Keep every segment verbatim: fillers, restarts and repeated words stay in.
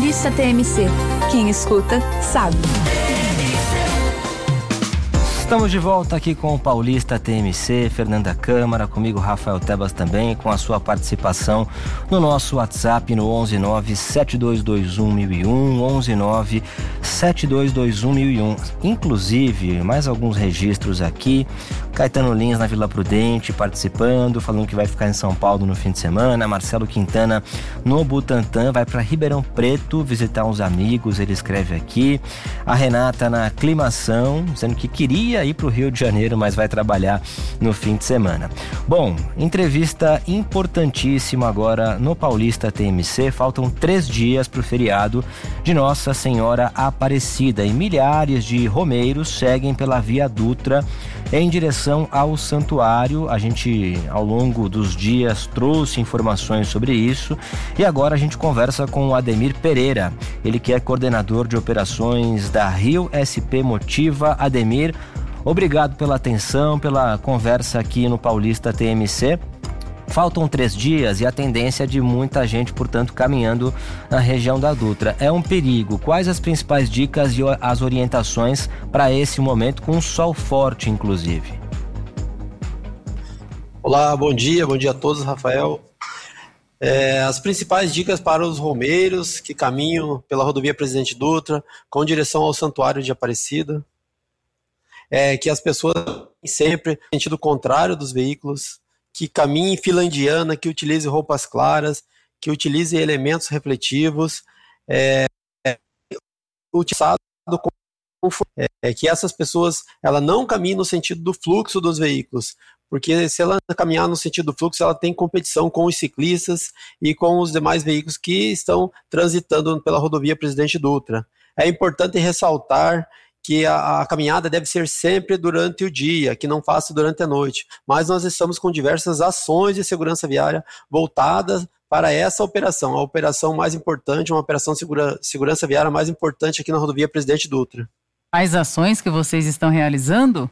Paulista T M C. Quem escuta, sabe. Estamos de volta aqui com o Paulista T M C, Fernanda Câmara, comigo Rafael Tebas também, com a sua participação no nosso WhatsApp no onze nove sete dois dois um mil e um, onze nove sete dois dois um mil e um. Inclusive, mais alguns registros aqui, Caetano Lins na Vila Prudente participando, falando que vai ficar em São Paulo no fim de semana, Marcelo Quintana no Butantã, vai para Ribeirão Preto visitar uns amigos, ele escreve aqui, a Renata na Aclimação, dizendo que queria ir para o Rio de Janeiro, mas vai trabalhar no fim de semana. Bom, entrevista importantíssima agora no Paulista T M C. Faltam três dias para o feriado de Nossa Senhora Aparecida e milhares de romeiros seguem pela Via Dutra em direção ao santuário. A gente, ao longo dos dias, trouxe informações sobre isso e agora a gente conversa com o Ademir Pereira, ele que é coordenador de operações da Rio S P Motiva. Ademir, obrigado pela atenção, pela conversa aqui no Paulista T M C. Faltam três dias e a tendência é de muita gente, portanto, caminhando na região da Dutra. É um perigo. Quais as principais dicas e as orientações para esse momento, com sol forte, inclusive? Olá, bom dia, bom dia a todos, Rafael. É, as principais dicas para os romeiros que caminham pela rodovia Presidente Dutra com direção ao Santuário de Aparecida é que as pessoas sempre no sentido contrário dos veículos, que caminhem em fila indiana, que utilize roupas claras, que utilize elementos refletivos, é, é, utilizado com é, que essas pessoas ela não caminhem no sentido do fluxo dos veículos, porque se ela caminhar no sentido do fluxo, ela tem competição com os ciclistas e com os demais veículos que estão transitando pela rodovia Presidente Dutra. É importante ressaltar que a, a caminhada deve ser sempre durante o dia, que não faça durante a noite, mas nós estamos com diversas ações de segurança viária voltadas para essa operação, a operação mais importante, uma operação de segura, segurança viária mais importante aqui na rodovia Presidente Dutra. As ações que vocês estão realizando?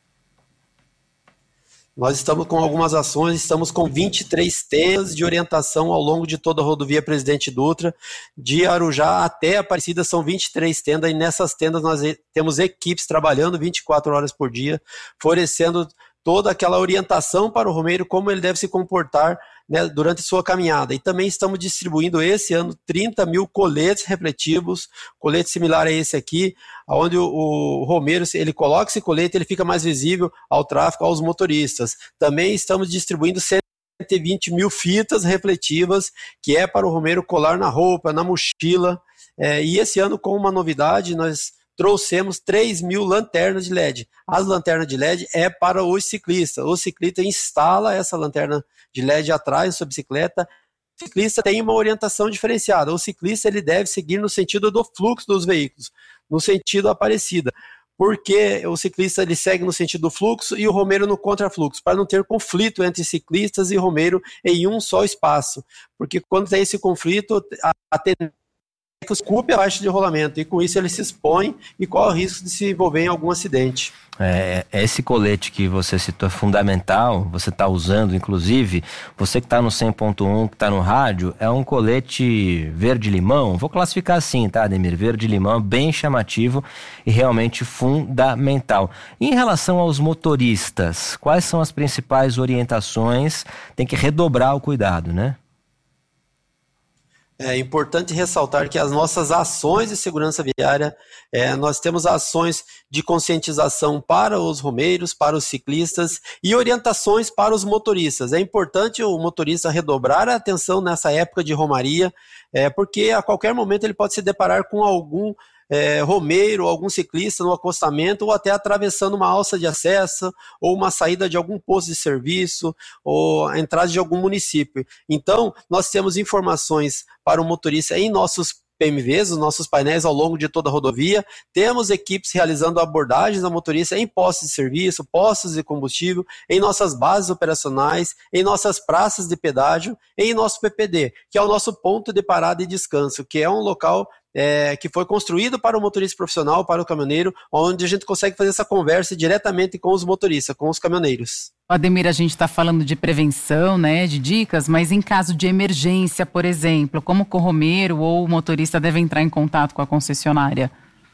Nós estamos com algumas ações, estamos com vinte e três tendas de orientação ao longo de toda a rodovia Presidente Dutra, de Arujá até Aparecida são vinte e três tendas, e nessas tendas nós temos equipes trabalhando vinte e quatro horas por dia, oferecendo toda aquela orientação para o romeiro, como ele deve se comportar, né, durante sua caminhada. E também estamos distribuindo esse ano trinta mil coletes refletivos, colete similar a esse aqui, onde o, o romeiro, ele coloca esse colete, ele fica mais visível ao tráfego, aos motoristas. Também estamos distribuindo cento e vinte mil fitas refletivas, que é para o romeiro colar na roupa, na mochila. É, e esse ano, com uma novidade, nós trouxemos três mil lanternas de L E D. As lanternas de L E D é para os ciclistas. O ciclista instala essa lanterna de L E D atrás da sua bicicleta. O ciclista tem uma orientação diferenciada. O ciclista ele deve seguir no sentido do fluxo dos veículos, no sentido Aparecida. Porque o ciclista ele segue no sentido do fluxo e o romeiro no contrafluxo, para não ter conflito entre ciclistas e romeiro em um só espaço. Porque quando tem esse conflito, a, a tendência que ocupe a faixa de rolamento, e com isso ele se expõe e corre o risco de se envolver em algum acidente. É, esse colete que você citou é fundamental, você está usando, inclusive, você que está no cem ponto um, que está no rádio, é um colete verde-limão, vou classificar assim, tá, Ademir? Verde-limão, bem chamativo e realmente fundamental. Em relação aos motoristas, quais são as principais orientações? Tem que redobrar o cuidado, né? É importante ressaltar que as nossas ações de segurança viária, é, nós temos ações de conscientização para os romeiros, para os ciclistas e orientações para os motoristas. É importante o motorista redobrar a atenção nessa época de romaria, é, porque a qualquer momento ele pode se deparar com algum É, romeiro, algum ciclista no acostamento ou até atravessando uma alça de acesso ou uma saída de algum posto de serviço ou a entrada de algum município. Então, nós temos informações para o motorista em nossos P M Vs, os nossos painéis ao longo de toda a rodovia. Temos equipes realizando abordagens a motorista em postos de serviço, postos de combustível, em nossas bases operacionais, em nossas praças de pedágio, em nosso P P D, que é o nosso ponto de parada e descanso, que é um local É, que foi construído para o motorista profissional, para o caminhoneiro, onde a gente consegue fazer essa conversa diretamente com os motoristas, com os caminhoneiros. Ademir, a gente está falando de prevenção, né, de dicas, mas em caso de emergência, por exemplo, como o corromeiro ou o motorista deve entrar em contato com a concessionária?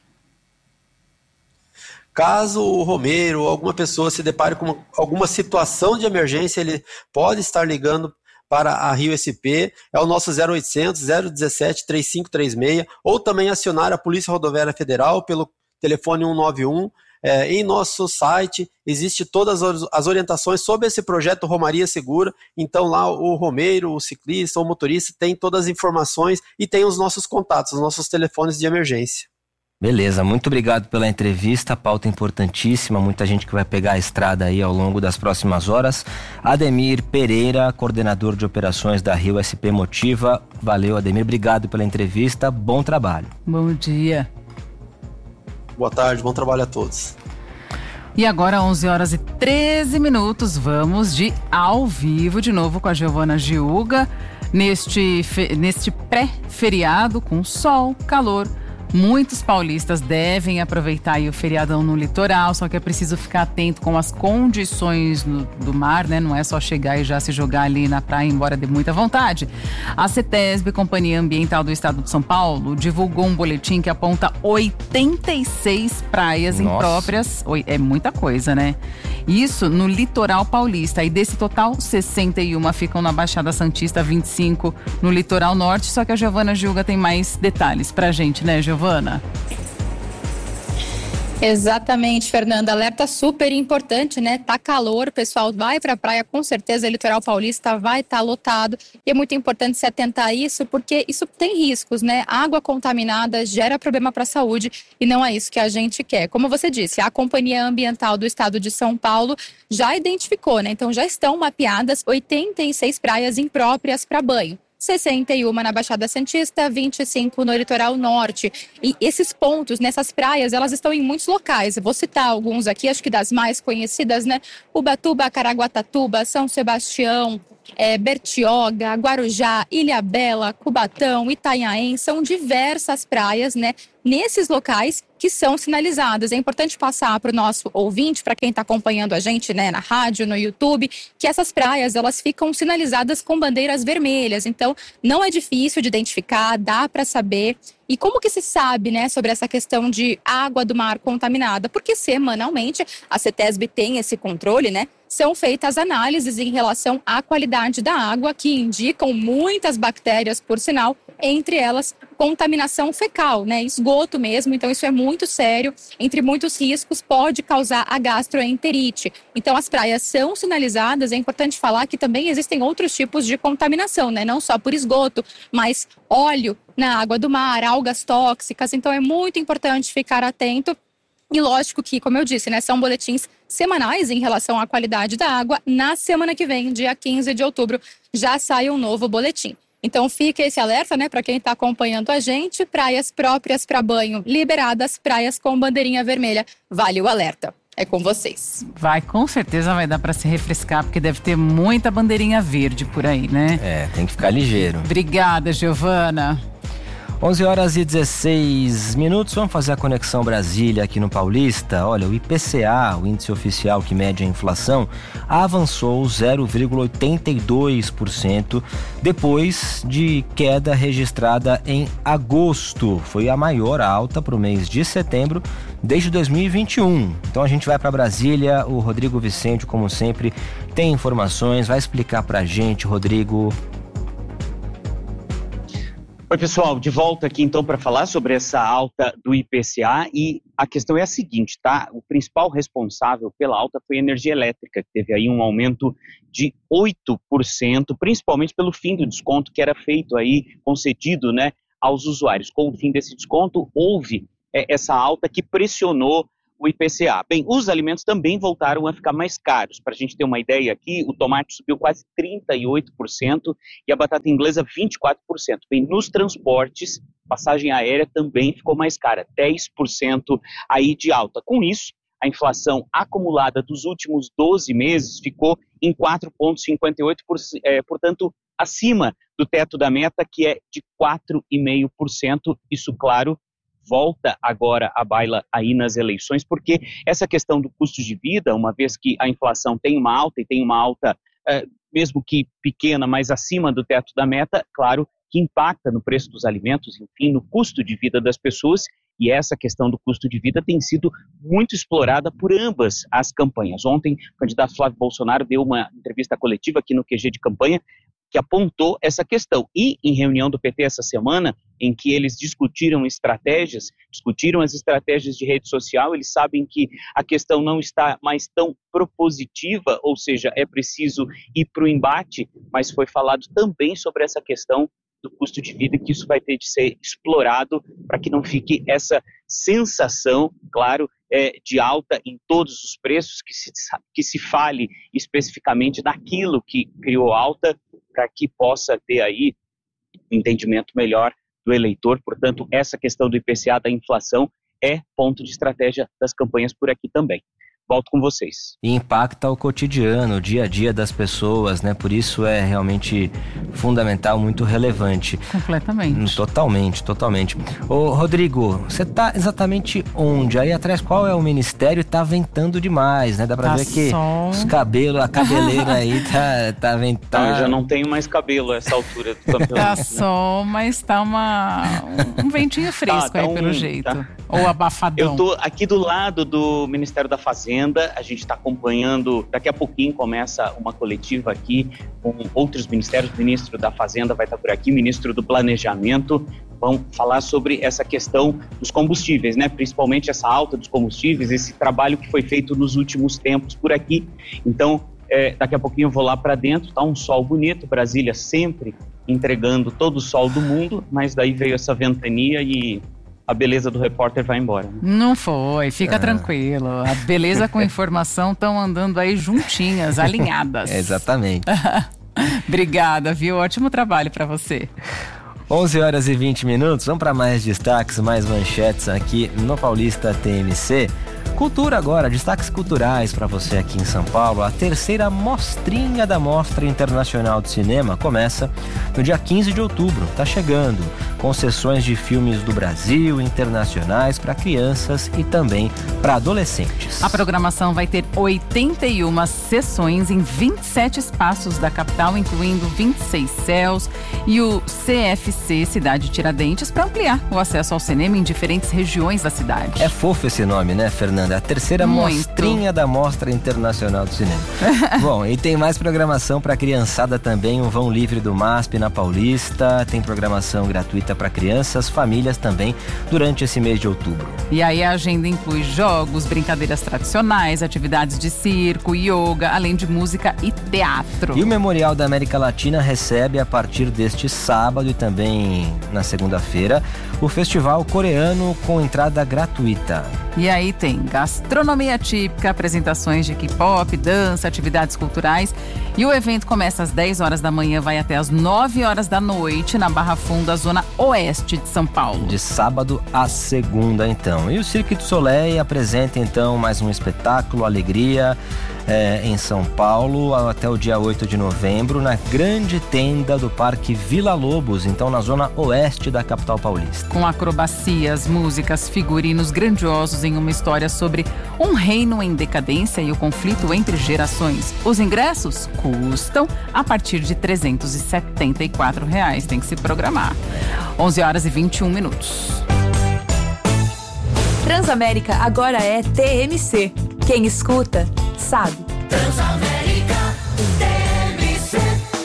Caso o romeiro ou alguma pessoa se depare com uma, alguma situação de emergência, ele pode estar ligando para a Rio S P, é o nosso zero oitocentos, zero um sete, três cinco três seis, ou também acionar a Polícia Rodoviária Federal pelo telefone um nove um. É, em nosso site existe todas as orientações sobre esse projeto Romaria Segura, então lá o romeiro, o ciclista, o motorista tem todas as informações e tem os nossos contatos, os nossos telefones de emergência. Beleza, muito obrigado pela entrevista, pauta importantíssima, muita gente que vai pegar a estrada aí ao longo das próximas horas. Ademir Pereira, coordenador de operações da Rio S P Motiva. Valeu, Ademir, obrigado pela entrevista, bom trabalho. Bom dia. Boa tarde, bom trabalho a todos. E agora, onze horas e treze minutos, vamos de ao vivo de novo com a Giovana Giuga, neste, neste pré-feriado com sol, calor. Muitos paulistas devem aproveitar aí o feriadão no litoral, só que é preciso ficar atento com as condições no, do mar, né? Não é só chegar e já se jogar ali na praia, embora dê muita vontade. A CETESB, Companhia Ambiental do Estado de São Paulo, divulgou um boletim que aponta oitenta e seis praias Nossa. impróprias. É muita coisa, né? Isso no litoral paulista. E desse total, sessenta e uma ficam na Baixada Santista, vinte e cinco no litoral norte. Só que a Giovana Giuga tem mais detalhes pra gente, né, Giovana? Giovana. Exatamente, Fernanda. Alerta super importante, né? Tá calor, o pessoal vai pra praia, com certeza, o litoral paulista vai estar tá lotado. E é muito importante se atentar a isso, porque isso tem riscos, né? Água contaminada gera problema para a saúde e não é isso que a gente quer. Como você disse, a Companhia Ambiental do Estado de São Paulo já identificou, né? Então já estão mapeadas oitenta e seis praias impróprias para banho. sessenta e uma na Baixada Santista, vinte e cinco no litoral norte. E esses pontos, nessas praias, elas estão em muitos locais. Eu vou citar alguns aqui, acho que das mais conhecidas, né? Ubatuba, Caraguatatuba, São Sebastião, é, Bertioga, Guarujá, Ilhabela, Cubatão, Itanhaém. São diversas praias, né? Nesses locais que são sinalizadas. É importante passar para o nosso ouvinte, para quem está acompanhando a gente, né, na rádio, no YouTube, que essas praias, elas ficam sinalizadas com bandeiras vermelhas. Então, não é difícil de identificar, dá para saber. E como que se sabe, né, sobre essa questão de água do mar contaminada? Porque semanalmente a CETESB tem esse controle, né? São feitas análises em relação à qualidade da água, que indicam muitas bactérias, por sinal, entre elas contaminação fecal, né? Esgoto mesmo, então isso é muito sério. Entre muitos riscos, pode causar a gastroenterite. Então as praias são sinalizadas, é importante falar que também existem outros tipos de contaminação, né? Não só por esgoto, mas óleo na água do mar, algas tóxicas, então é muito importante ficar atento. E lógico que, como eu disse, né, são boletins semanais em relação à qualidade da água. Na semana que vem, dia quinze de outubro, já sai um novo boletim. Então fica esse alerta, né, para quem está acompanhando a gente. Praias próprias para banho liberadas, praias com bandeirinha vermelha. Vale o alerta. É com vocês. Vai, com certeza vai dar para se refrescar, porque deve ter muita bandeirinha verde por aí, né? É, tem que ficar ligeiro. Obrigada, Giovana. onze horas e dezesseis minutos, vamos fazer a conexão Brasília aqui no Paulista. Olha, o I P C A, o índice oficial que mede a inflação, avançou zero vírgula oitenta e dois por cento depois de queda registrada em agosto. Foi a maior alta para o mês de setembro desde dois mil e vinte e um. Então a gente vai para Brasília, o Rodrigo Vicente, como sempre, tem informações, vai explicar para a gente, Rodrigo. Oi, pessoal, de volta aqui então para falar sobre essa alta do I P C A, e a questão é a seguinte, tá? O principal responsável pela alta foi a energia elétrica, que teve aí um aumento de oito por cento, principalmente pelo fim do desconto que era feito aí, concedido, né, aos usuários. Com o fim desse desconto, houve é, essa alta que pressionou o I P C A. Bem, os alimentos também voltaram a ficar mais caros. Para a gente ter uma ideia aqui, o tomate subiu quase trinta e oito por cento e a batata inglesa vinte e quatro por cento. Bem, nos transportes, passagem aérea também ficou mais cara, dez por cento aí de alta. Com isso, a inflação acumulada dos últimos doze meses ficou em quatro vírgula cinquenta e oito por cento, é, portanto, acima do teto da meta, que é de quatro vírgula cinco por cento. Isso, claro, volta agora à baila aí nas eleições, porque essa questão do custo de vida, uma vez que a inflação tem uma alta e tem uma alta, é, mesmo que pequena, mas acima do teto da meta, claro, que impacta no preço dos alimentos, enfim, no custo de vida das pessoas, e essa questão do custo de vida tem sido muito explorada por ambas as campanhas. Ontem, o candidato Flávio Bolsonaro deu uma entrevista coletiva aqui no Q G de campanha, que apontou essa questão. E em reunião do P T essa semana, em que eles discutiram estratégias, discutiram as estratégias de rede social, eles sabem que a questão não está mais tão propositiva, ou seja, é preciso ir para o embate, mas foi falado também sobre essa questão do custo de vida, que isso vai ter de ser explorado para que não fique essa sensação, claro, é, de alta em todos os preços, que se, que se fale especificamente daquilo que criou alta, para que possa ter aí um entendimento melhor do eleitor. Portanto, essa questão do I P C A, da inflação, é ponto de estratégia das campanhas por aqui também. Volto com vocês. E impacta o cotidiano, o dia a dia das pessoas, né? Por isso é realmente fundamental, muito relevante. Completamente. Totalmente, totalmente. Ô, Rodrigo, você tá exatamente onde? Aí atrás, qual é o ministério? Tá ventando demais, né? Dá pra tá ver que só... os cabelos, a cabeleira aí tá, tá ventando. Não, eu já não tenho mais cabelo a essa altura do campeonato. Tá sol, mas tá uma, um ventinho fresco tá, tá aí um, pelo jeito. Tá. Ou abafadão. Eu tô aqui do lado do Ministério da Fazenda, a gente está acompanhando, daqui a pouquinho começa uma coletiva aqui com outros ministérios, o ministro da Fazenda vai estar por aqui, o ministro do Planejamento, vão falar sobre essa questão dos combustíveis, né? Principalmente essa alta dos combustíveis, esse trabalho que foi feito nos últimos tempos por aqui. Então, é, daqui a pouquinho eu vou lá para dentro, tá um sol bonito, Brasília sempre entregando todo o sol do mundo, mas daí veio essa ventania e a beleza do repórter vai embora. Né? Não foi, fica ah. tranquilo. A beleza com a informação estão andando aí juntinhas, alinhadas. É, exatamente. Obrigada, viu? Ótimo trabalho para você. onze horas e vinte minutos, vamos para mais destaques, mais manchetes aqui no Paulista T M C. Cultura agora, destaques culturais para você aqui em São Paulo. A terceira mostrinha da Mostra Internacional de Cinema começa no dia quinze de outubro, tá chegando, com sessões de filmes do Brasil, internacionais, para crianças e também para adolescentes. A programação vai ter oitenta e uma sessões em vinte e sete espaços da capital, incluindo vinte e seis C E Ls e o C F C Cidade Tiradentes, para ampliar o acesso ao cinema em diferentes regiões da cidade. É fofo esse nome, né, Fernanda? A terceira Muito. mostrinha da Mostra Internacional do Cinema. Bom, e tem mais programação para criançada também, um vão livre do M A S P na Paulista, tem programação gratuita para crianças, famílias também, durante esse mês de outubro. E aí a agenda inclui jogos, brincadeiras tradicionais, atividades de circo, yoga, além de música e teatro. E o Memorial da América Latina recebe a partir deste sábado e também na segunda-feira o Festival Coreano com entrada gratuita. E aí tem gastronomia típica, apresentações de K-pop, dança, atividades culturais. E o evento começa às dez horas da manhã, vai até às nove horas da noite na Barra Funda, zona oeste de São Paulo. De sábado a segunda, então. E o Cirque du Soleil apresenta, então, mais um espetáculo, Alegria, é, em São Paulo, até o dia oito de novembro, na grande tenda do Parque Vila Lobos, então na zona oeste da capital paulista. Com acrobacias, músicas, figurinos grandiosos em uma história sobre um reino em decadência e o conflito entre gerações. Os ingressos custam a partir de trezentos e setenta e quatro reais. Tem que se programar. onze horas e vinte e um minutos. Transamérica agora é T M C. Quem escuta, sabe. Transamérica T M C.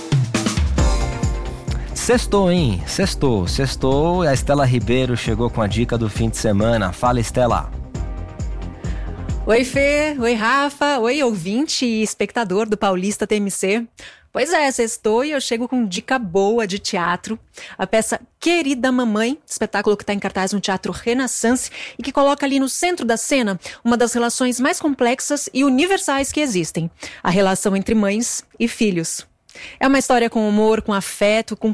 Sextou, hein? Sextou. Sextou. A Estela Ribeiro chegou com a dica do fim de semana. Fala, Estela. Oi, Fê. Oi, Rafa. Oi, ouvinte e espectador do Paulista T M C. Pois é, sextou e eu chego com dica boa de teatro. A peça Querida Mamãe, espetáculo que está em cartaz no Teatro Renaissance e que coloca ali no centro da cena uma das relações mais complexas e universais que existem, a relação entre mães e filhos. É uma história com humor, com afeto, com